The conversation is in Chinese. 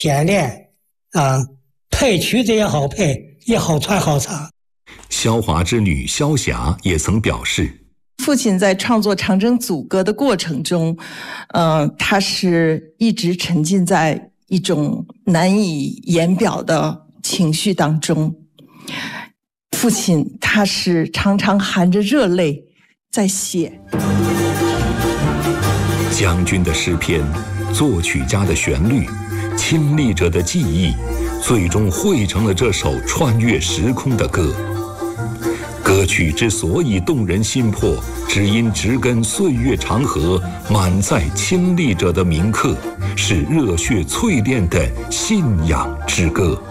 简练啊，配曲子也好配，也好传好唱。 萧华之女萧霞也曾表示， 父亲在创作长征组歌的过程中，他是一直沉浸在一种难以言表的情绪当中。父亲他是常常含着热泪在写。 将军的诗篇，作曲家的旋律，亲历者的记忆，最终汇成了这首穿越时空的歌。歌曲之所以动人心魄，只因植根岁月长河，满载亲历者的铭刻，是热血淬炼的信仰之歌。